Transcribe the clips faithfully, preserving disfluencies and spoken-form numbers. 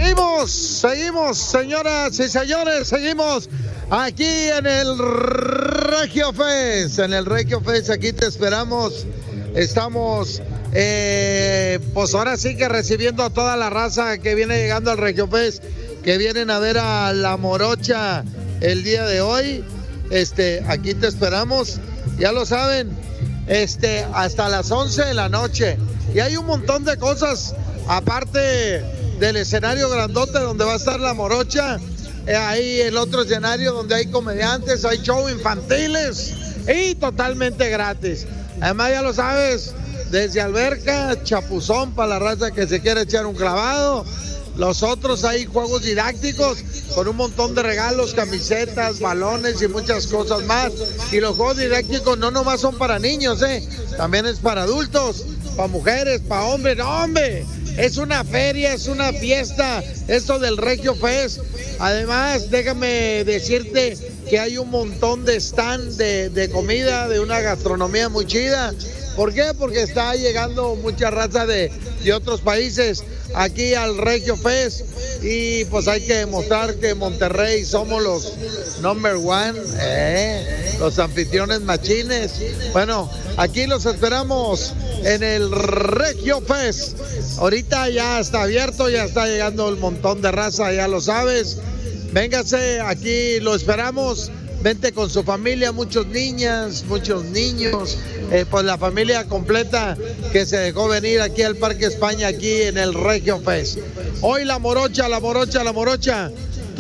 Seguimos, seguimos, señoras y señores, seguimos aquí en el Regio Fest, en el Regio Fest, aquí te esperamos. Estamos, eh, pues ahora sí que recibiendo a toda la raza que viene llegando al Regio Fest, que vienen a ver a La Morocha el día de hoy. Este, aquí te esperamos, ya lo saben, este, hasta las once de la noche. Y hay un montón de cosas, aparte del escenario grandote donde va a estar La Morocha, eh, hay el otro escenario donde hay comediantes, hay shows infantiles y totalmente gratis. Además, ya lo sabes, desde alberca, chapuzón para la raza que se quiere echar un clavado. Los otros hay juegos didácticos con un montón de regalos, camisetas, balones y muchas cosas más. Y los juegos didácticos no nomás son para niños, ¿eh? También es para adultos, para mujeres, para hombres. ¡No, hombre! Es una feria, es una fiesta, esto del Regio Fest. Además, déjame decirte que hay un montón de stand de, de comida, de una gastronomía muy chida. ¿Por qué? Porque está llegando mucha raza de, de otros países aquí al Regio Fest y pues hay que demostrar que Monterrey somos los number one, eh, los anfitriones machines. Bueno, aquí los esperamos en el Regio Fest. Ahorita ya está abierto, ya está llegando el montón de raza, ya lo sabes. Véngase, aquí lo esperamos. Vente con su familia, muchos niñas, muchos niños, eh, pues la familia completa que se dejó venir aquí al Parque España, aquí en el Regio Fest. Hoy La Morocha, La Morocha, La Morocha,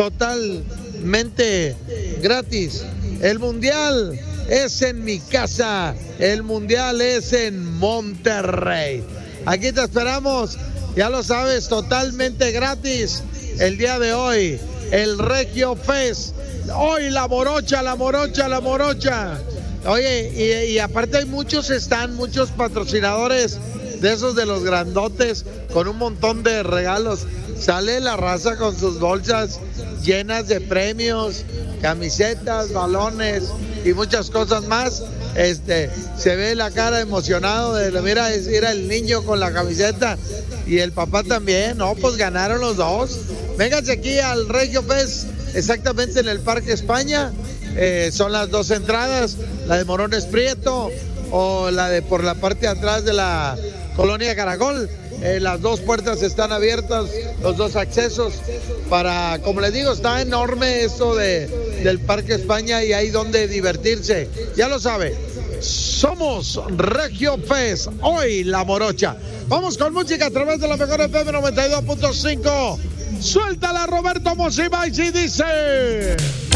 totalmente gratis. El Mundial es en mi casa, el Mundial es en Monterrey. Aquí te esperamos, ya lo sabes, totalmente gratis el día de hoy, el Regio Fest. Hoy La Morocha, La Morocha, La Morocha. Oye, y, y aparte hay muchos están, muchos patrocinadores de esos de los grandotes con un montón de regalos. Sale la raza con sus bolsas llenas de premios, camisetas, balones y muchas cosas más. Este, se ve la cara emocionado de, mira, era el niño con la camiseta y el papá también. No, pues ganaron los dos. Vénganse aquí al Regio Fest, exactamente en el Parque España. Eh, son las dos entradas, la de Morones Prieto o la de por la parte de atrás de la Colonia Caracol. Eh, las dos puertas están abiertas, los dos accesos para, como les digo, está enorme esto de, del Parque España y hay donde divertirse. Ya lo sabe, somos Regio Fest, hoy La Morocha. Vamos con música a través de la mejor F M noventa y dos punto cinco. Suéltala, Roberto Monsiváis, y dice...